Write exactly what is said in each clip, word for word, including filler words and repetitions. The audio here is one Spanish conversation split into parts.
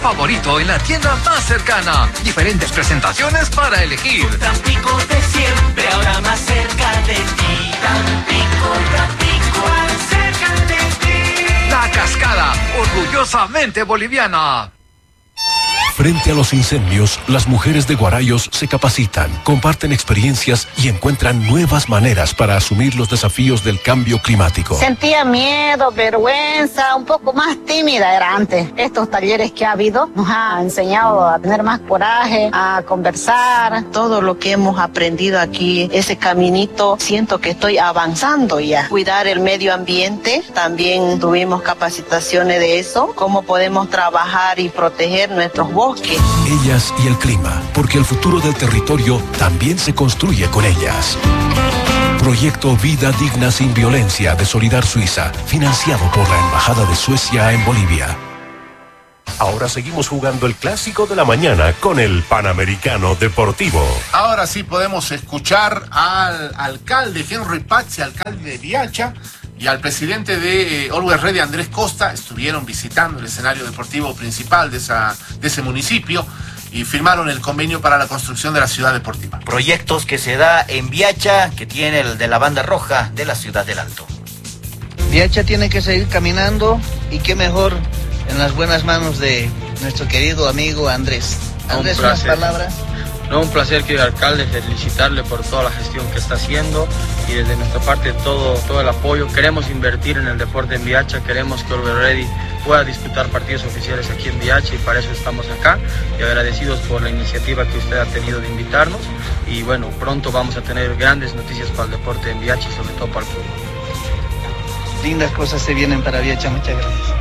Favorito en la tienda más cercana. Diferentes presentaciones para elegir. Tampico de siempre, ahora más cerca de ti. Tampico, Tampico, más cerca de ti. La Cascada, orgullosamente boliviana. Frente a los incendios, las mujeres de Guarayos se capacitan, comparten experiencias y encuentran nuevas maneras para asumir los desafíos del cambio climático. Sentía miedo, vergüenza, un poco más tímida era antes. Estos talleres que ha habido nos ha enseñado a tener más coraje, a conversar. Todo lo que hemos aprendido aquí, ese caminito, siento que estoy avanzando ya. Cuidar el medio ambiente, también tuvimos capacitaciones de eso, cómo podemos trabajar y proteger nuestros bosques. Ellas y el clima, porque el futuro del territorio también se construye con ellas. Proyecto Vida Digna Sin Violencia de Solidar Suiza, financiado por la Embajada de Suecia en Bolivia. Ahora seguimos jugando el clásico de la mañana con el Panamericano Deportivo. Ahora sí podemos escuchar al alcalde Henry Pazzi, alcalde de Viacha, y al presidente de eh, Always Ready, Andrés Costa. Estuvieron visitando el escenario deportivo principal de, esa, de ese municipio y firmaron el convenio para la construcción de la ciudad deportiva. Proyectos que se da en Viacha, que tiene el de la banda roja de la ciudad del Alto. Viacha tiene que seguir caminando y qué mejor en las buenas manos de nuestro querido amigo Andrés. Andrés, unas palabras. No, un placer, querido alcalde, felicitarle por toda la gestión que está haciendo y desde nuestra parte todo, todo el apoyo. Queremos invertir en el deporte en Viacha, queremos que Always Ready pueda disputar partidos oficiales aquí en Viacha y para eso estamos acá y agradecidos por la iniciativa que usted ha tenido de invitarnos y bueno, pronto vamos a tener grandes noticias para el deporte en Viacha y sobre todo para el fútbol. Lindas cosas se vienen para Viacha, muchas gracias.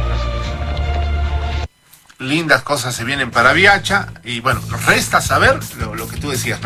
Lindas cosas se vienen para Viacha y bueno, resta saber lo, lo que tú decías, ¿no?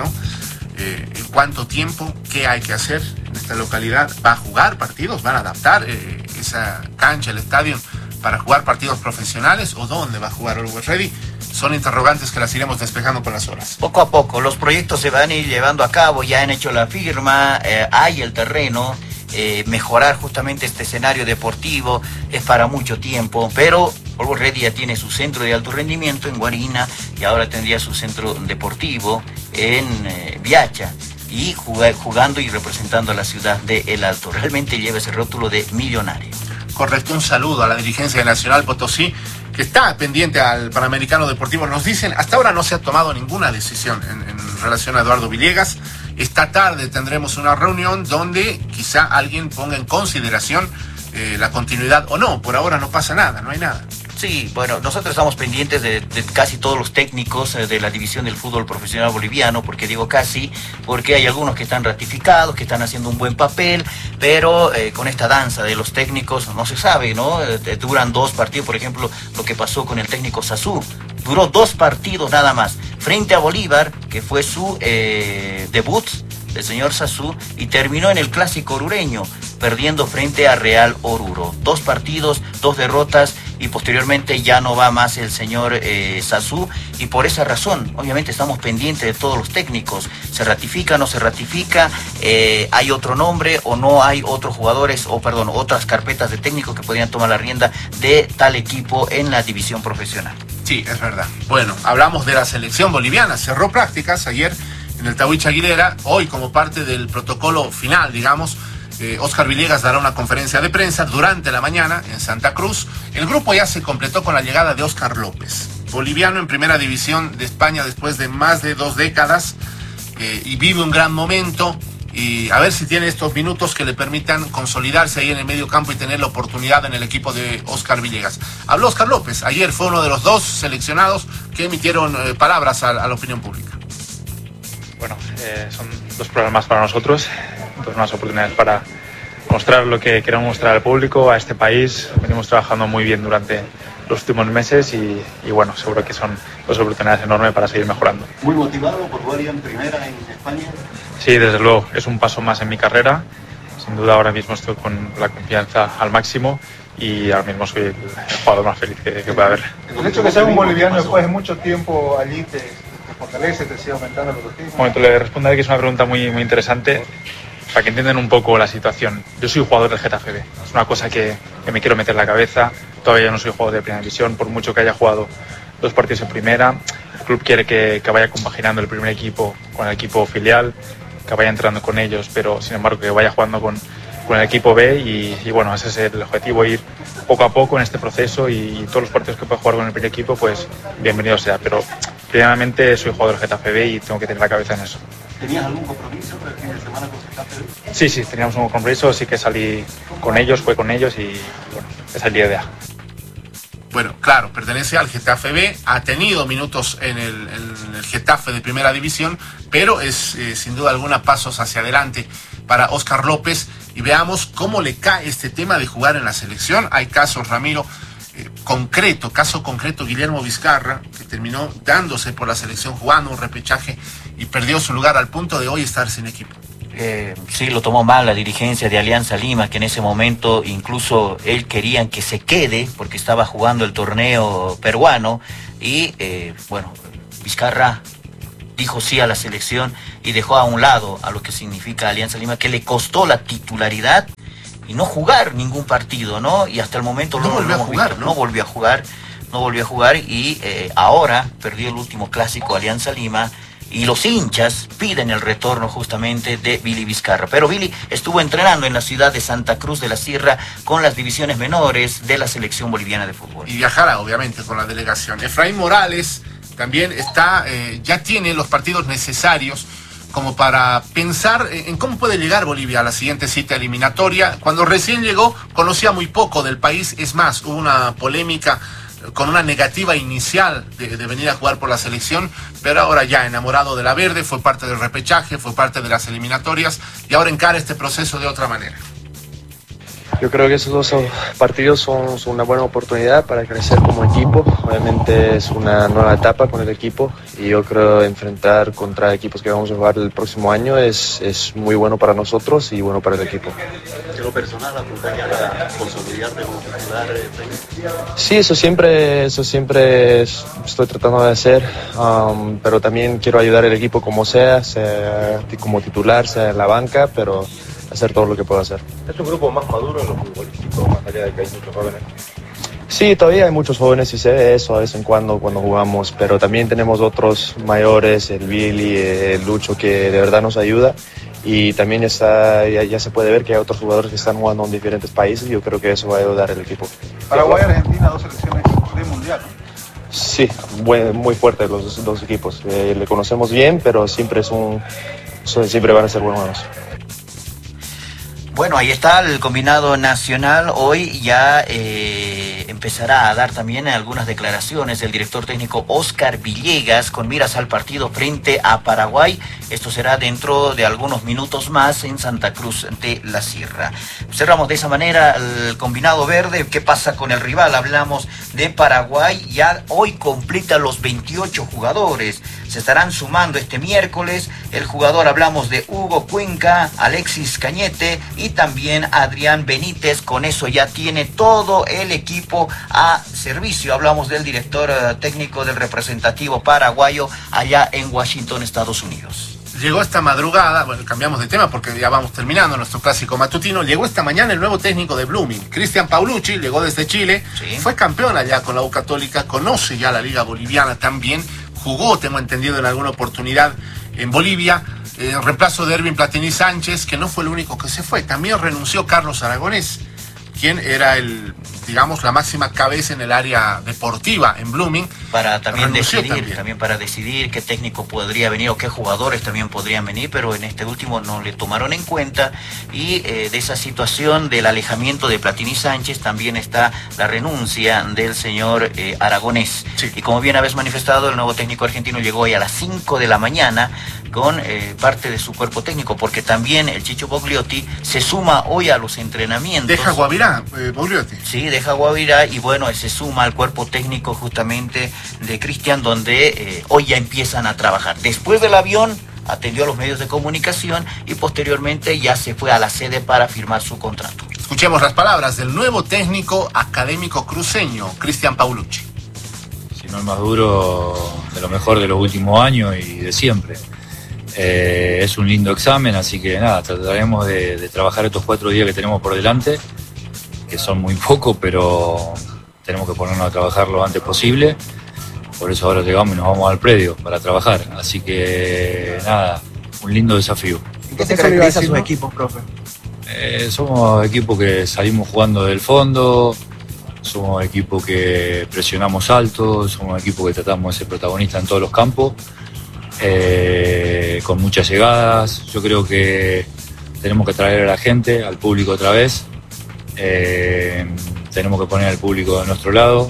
Eh, en cuánto tiempo, qué hay que hacer en esta localidad. ¿Va a jugar partidos? ¿Van a adaptar eh, esa cancha, el estadio para jugar partidos profesionales? ¿O dónde va a jugar Always Ready? Son interrogantes que las iremos despejando con las horas. Poco a poco, los proyectos se van a ir llevando a cabo, ya han hecho la firma, eh, hay el terreno. Eh, mejorar justamente este escenario deportivo es para mucho tiempo, pero Always Ready ya tiene su centro de alto rendimiento en Guarina y ahora tendría su centro deportivo en eh, Viacha y jugar, jugando y representando a la ciudad de El Alto. Realmente lleva ese rótulo de millonario. Correcto, un saludo a la dirigencia de Nacional Potosí que está pendiente al Panamericano Deportivo. Nos dicen, hasta ahora no se ha tomado ninguna decisión en, en relación a Eduardo Villegas. Esta tarde tendremos una reunión donde quizá alguien ponga en consideración eh, la continuidad o no. Por ahora no pasa nada, no hay nada. Sí, bueno, nosotros estamos pendientes de, de casi todos los técnicos eh, de la división del fútbol profesional boliviano, porque digo casi, porque hay algunos que están ratificados, que están haciendo un buen papel, pero eh, con esta danza de los técnicos no se sabe, ¿no? Eh, duran dos partidos, por ejemplo, lo que pasó con el técnico Sazú. Duró dos partidos nada más, frente a Bolívar, que fue su eh, debut del señor Sazú, y terminó en el clásico orureño, perdiendo frente a Real Oruro. Dos partidos, dos derrotas, y posteriormente ya no va más el señor eh, Sazú, y por esa razón, obviamente estamos pendientes de todos los técnicos. ¿Se ratifica, no se ratifica? Eh, ¿Hay otro nombre o no hay otros jugadores, o perdón, otras carpetas de técnicos que podrían tomar la rienda de tal equipo en la división profesional? Sí, es verdad. Bueno, hablamos de la selección boliviana. Cerró prácticas ayer en el Tahuicha Aguilera. Hoy, como parte del protocolo final, digamos, eh, Óscar Villegas dará una conferencia de prensa durante la mañana en Santa Cruz. El grupo ya se completó con la llegada de Óscar López, boliviano en primera división de España después de más de dos décadas eh, y vive un gran momento. Y a ver si tiene estos minutos que le permitan consolidarse ahí en el medio campo y tener la oportunidad en el equipo de Óscar Villegas. Habló Óscar López, ayer fue uno de los dos seleccionados que emitieron eh, palabras a, a la opinión pública. Bueno, eh, son dos programas para nosotros, dos nuevas oportunidades para mostrar lo que queremos mostrar al público, a este país. Venimos trabajando muy bien durante los últimos meses y, y bueno, seguro que son dos oportunidades enormes para seguir mejorando. ¿Muy motivado por jugar en primera en España? Sí, desde luego, es un paso más en mi carrera. Sin duda ahora mismo estoy con la confianza al máximo y ahora mismo soy el jugador más feliz que, que pueda haber. El hecho de que sea un boliviano después de mucho tiempo allí te, te fortalece, te sigue aumentando el objetivo. Un momento, le responderé que es una pregunta muy, muy interesante para que entiendan un poco la situación. Yo soy jugador del Getafe B, es una cosa que, que me quiero meter en la cabeza. Todavía no soy jugador de primera división, por mucho que haya jugado dos partidos en primera. El club quiere que, que vaya compaginando el primer equipo con el equipo filial, que vaya entrando con ellos, pero sin embargo que vaya jugando con, con el equipo B y, y bueno, ese es el objetivo, ir poco a poco en este proceso y, y todos los partidos que pueda jugar con el primer equipo, pues bienvenido sea, pero primeramente soy jugador del Getafe B y tengo que tener la cabeza en eso. ¿Tenías algún compromiso para el fin de semana con Getafe B? Sí, sí, teníamos un compromiso, sí que salí con ellos, fue con ellos y bueno, esa es la idea. Bueno, claro, pertenece al Getafe B, ha tenido minutos en el, en el Getafe de primera división, pero es eh, sin duda alguna pasos hacia adelante para Óscar López y veamos cómo le cae este tema de jugar en la selección. Hay casos, Ramiro, eh, concreto, caso concreto, Guillermo Vizcarra, que terminó dándose por la selección jugando un repechaje y perdió su lugar al punto de hoy estar sin equipo. Eh, sí, lo tomó mal la dirigencia de Alianza Lima, que en ese momento incluso él querían que se quede porque estaba jugando el torneo peruano y eh, bueno, Vizcarra dijo sí a la selección y dejó a un lado a lo que significa Alianza Lima, que le costó la titularidad y no jugar ningún partido, ¿no? Y hasta el momento no lo, volvió lo a jugar, visto, ¿no? no volvió a jugar, no volvió a jugar y eh, ahora perdió el último clásico Alianza Lima. Y los hinchas piden el retorno justamente de Billy Vizcarra. Pero Billy estuvo entrenando en la ciudad de Santa Cruz de la Sierra con las divisiones menores de la selección boliviana de fútbol. Y viajará obviamente con la delegación. Efraín Morales también está, eh, ya tiene los partidos necesarios como para pensar en cómo puede llegar Bolivia a la siguiente cita eliminatoria. Cuando recién llegó conocía muy poco del país, es más, hubo una polémica con una negativa inicial de, de venir a jugar por la selección, pero ahora ya enamorado de la verde, fue parte del repechaje, fue parte de las eliminatorias y ahora encara este proceso de otra manera. Yo creo que esos dos partidos son, son una buena oportunidad para crecer como equipo. Obviamente es una nueva etapa con el equipo y yo creo enfrentar contra equipos que vamos a jugar el próximo año es, es muy bueno para nosotros y bueno para el equipo. ¿De lo personal acompañar a consolidarte como titular? Sí, eso siempre, eso siempre es, estoy tratando de hacer, um, pero también quiero ayudar al equipo como sea, sea como titular, sea en la banca, pero hacer todo lo que puedo hacer. ¿Es un grupo más maduro en los futbolísticos, más allá de que hay muchos jóvenes? Sí, todavía hay muchos jóvenes y se ve eso de vez en cuando cuando jugamos, pero también tenemos otros mayores, el Billy, el Lucho, que de verdad nos ayuda y también está, ya, ya se puede ver que hay otros jugadores que están jugando en diferentes países y yo creo que eso va a ayudar al equipo. Paraguay y Argentina, dos selecciones de mundial, ¿no? Sí, buen, muy fuertes los dos equipos, eh, le conocemos bien, pero siempre, es un, siempre van a ser buenos. Bueno, ahí está el combinado nacional. Hoy ya eh, empezará a dar también algunas declaraciones el director técnico Óscar Villegas con miras al partido frente a Paraguay. Esto será dentro de algunos minutos más en Santa Cruz de la Sierra. Cerramos de esa manera el combinado verde. ¿Qué pasa con el rival? Hablamos de Paraguay. Ya hoy completa los veintiocho jugadores. Se estarán sumando este miércoles. El jugador, hablamos de Hugo Cuenca, Alexis Cañete y también Adrián Benítez. Con eso ya tiene todo el equipo a servicio. Hablamos del director uh, técnico del representativo paraguayo allá en Washington, Estados Unidos. Llegó esta madrugada, bueno, cambiamos de tema porque ya vamos terminando nuestro clásico matutino. Llegó esta mañana el nuevo técnico de Blooming, Cristian Paulucci, llegó desde Chile, sí. Fue campeón allá con la U Católica, conoce ya la liga boliviana también, jugó, tengo entendido, en alguna oportunidad en Bolivia, eh, en reemplazo de Erwin Platini Sánchez, que no fue el único que se fue, también renunció Carlos Aragonés, quien era el, digamos, la máxima cabeza en el área deportiva en Blooming. Para también renunció decidir, también. también para decidir qué técnico podría venir o qué jugadores también podrían venir, pero en este último no le tomaron en cuenta. Y eh, de esa situación del alejamiento de Platini Sánchez también está la renuncia del señor eh, Aragonés. Sí. Y como bien habéis manifestado, el nuevo técnico argentino llegó hoy a las cinco de la mañana con eh, parte de su cuerpo técnico, porque también el Chicho Bogliotti se suma hoy a los entrenamientos. Deja Guavirá, eh, Bogliotti. Sí, deja Guavirá y bueno, se suma al cuerpo técnico justamente de Cristian, donde eh, hoy ya empiezan a trabajar. Después del avión atendió a los medios de comunicación y posteriormente ya se fue a la sede para firmar su contrato. Escuchemos las palabras del nuevo técnico académico cruceño, Cristian Paulucci. Si no el más duro, de lo mejor de los últimos años y de siempre. Eh, es un lindo examen, así que nada, trataremos de, de trabajar estos cuatro días que tenemos por delante, que son muy pocos, pero tenemos que ponernos a trabajar lo antes posible. por eso ahora llegamos y nos vamos al predio para trabajar. Así que nada, un lindo desafío. ¿Qué te caracteriza a sus equipos, profe? Eh, somos equipo que salimos jugando del fondo, somos equipo que presionamos alto, somos equipo que tratamos de ser protagonistas en todos los campos, eh, con muchas llegadas. Yo creo que tenemos que traer a la gente, al público otra vez, eh, tenemos que poner al público de nuestro lado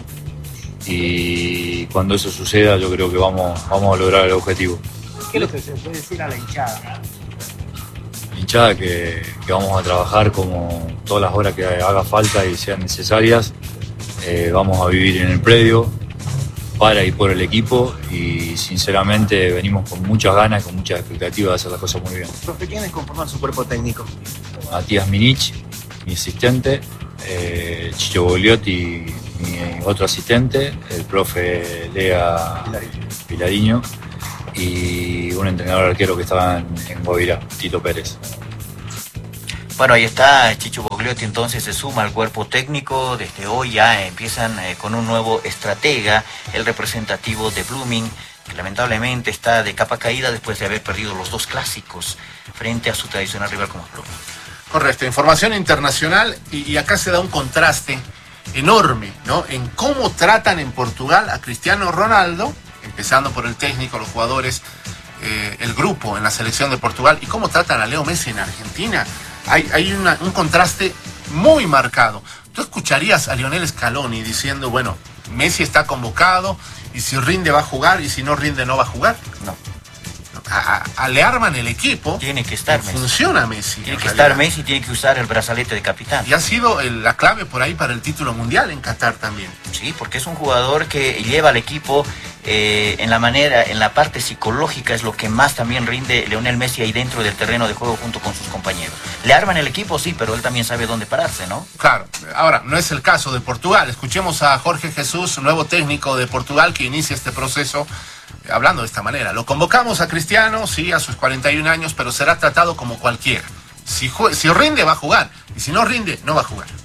y cuando eso suceda yo creo que vamos, vamos a lograr el objetivo. ¿Qué es lo que se puede decir a la hinchada? Hinchada que, que vamos a trabajar como todas las horas que haga falta y sean necesarias. Eh, vamos a vivir en el predio para y por el equipo y sinceramente venimos con muchas ganas y con muchas expectativas de hacer las cosas muy bien. Profe, ¿quiénes conforman su cuerpo técnico? Matías Minich, mi asistente, eh, Chicho Bogliotti, mi otro asistente, el profe Lea Pilariño y un entrenador arquero que estaba en, en Guavirá, Tito Pérez. Bueno, ahí está, Chicho Bogliotti entonces se suma al cuerpo técnico. Desde hoy ya empiezan eh, con un nuevo estratega, el representativo de Blooming, que lamentablemente está de capa caída después de haber perdido los dos clásicos frente a su tradicional rival como es Blooming. Correcto, información internacional y, y acá se da un contraste enorme, ¿no? En cómo tratan en Portugal a Cristiano Ronaldo, empezando por el técnico, los jugadores, eh, el grupo en la selección de Portugal, y cómo tratan a Leo Messi en Argentina. Hay, hay una, un contraste muy marcado. ¿Tú escucharías a Lionel Scaloni diciendo, bueno, Messi está convocado y si rinde va a jugar y si no rinde no va a jugar? No. A, a, a le arman el equipo. Tiene que estar Messi. Funciona Messi. Tiene que estar Messi, tiene que usar el brazalete de capitán. Y ha sido el, la clave por ahí para el título mundial en Qatar también. Sí, porque es un jugador que lleva al equipo eh, en la manera, en la parte psicológica, es lo que más también rinde Lionel Messi ahí dentro del terreno de juego junto con sus compañeros. Le arman el equipo, sí, pero él también sabe dónde pararse, ¿no? Claro. Ahora, no es el caso de Portugal. Escuchemos a Jorge Jesús, nuevo técnico de Portugal, que inicia este proceso hablando de esta manera. Lo convocamos a Cristiano, sí, a sus cuarenta y un años, pero será tratado como cualquiera. Si, si rinde, va a jugar. Y si no rinde, no va a jugar.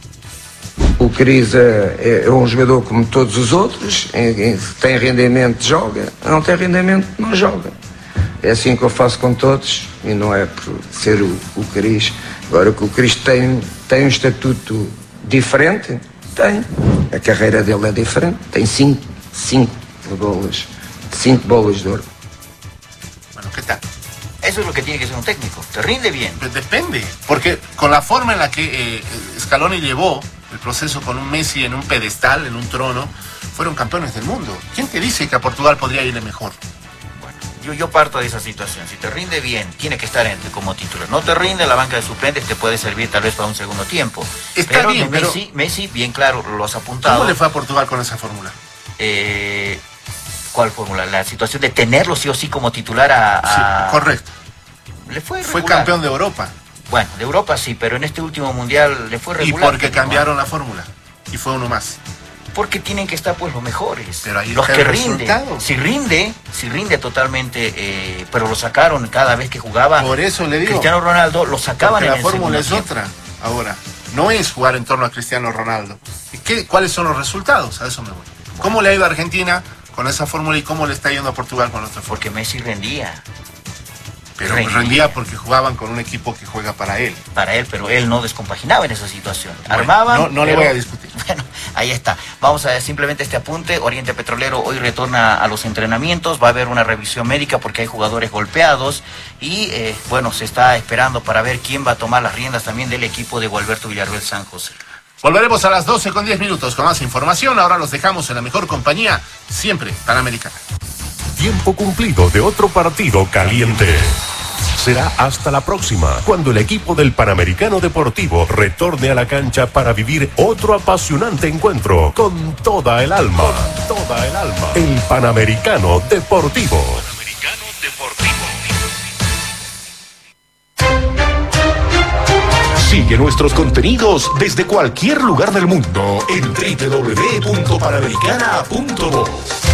O Cris é, é um jogador como todos os outros, é, é, tem rendimento, joga, não tem rendimento, não joga. É assim que eu faço com todos e não é por ser o, o Cris. Agora que o Cris tem, tem um estatuto diferente, tem. A carreira dele é diferente, tem cinco, cinco bolas, cinco bolas de ouro. Bueno, ¿qué tal? Eso es lo que tiene que ser un técnico, te rinde bien. Pues depende, porque con la forma en la que eh, Scaloni llevó el proceso con un Messi en un pedestal, en un trono, fueron campeones del mundo. ¿Quién te dice que a Portugal podría irle mejor? Bueno, yo, yo parto de esa situación. Si te rinde bien, tiene que estar en, como titular. No te rinde, la banca de suplentes te puede servir tal vez para un segundo tiempo. Está pero bien, Messi, pero... Messi, bien claro, lo has apuntado. ¿Cómo le fue a Portugal con esa fórmula? Eh, ¿Cuál fórmula? La situación de tenerlo sí o sí como titular a... a... Sí, correcto. Le fue Fue regular. campeón de Europa. Bueno, de Europa sí, pero en este último mundial le fue regular. Y porque cambiaron la fórmula. Y fue uno más. Porque tienen que estar pues los mejores. Pero ahí los está que el rinden. resultado. Si rinde, si rinde totalmente, eh, pero lo sacaron cada vez que jugaba. Por eso le digo. Cristiano Ronaldo lo sacaban porque en la el fórmula es segundo otra. Ahora, no es jugar en torno a Cristiano Ronaldo. ¿Y qué, cuáles son los resultados? A eso me voy. ¿Cómo le ha ido a Argentina con esa fórmula y cómo le está yendo a Portugal con otra fórmula? Porque Messi rendía. Pero rendía. rendía porque jugaban con un equipo que juega para él. Para él, pero él no descompaginaba en esa situación. Bueno, Armaban. No, no pero... le voy a discutir. Bueno, ahí está. Vamos a ver simplemente este apunte. Oriente Petrolero hoy retorna a los entrenamientos. Va a haber una revisión médica porque hay jugadores golpeados. Y eh, bueno, se está esperando para ver quién va a tomar las riendas también del equipo de Gualberto Villarreal San José. Volveremos a las doce con diez minutos con más información. Ahora los dejamos en la mejor compañía, siempre Panamericana. Tiempo cumplido de otro partido caliente. Será hasta la próxima, cuando el equipo del Panamericano Deportivo retorne a la cancha para vivir otro apasionante encuentro con toda el alma. Con toda el alma. El Panamericano Deportivo. Panamericano Deportivo. Sigue nuestros contenidos desde cualquier lugar del mundo en doble u doble u doble u punto panamericana punto voz.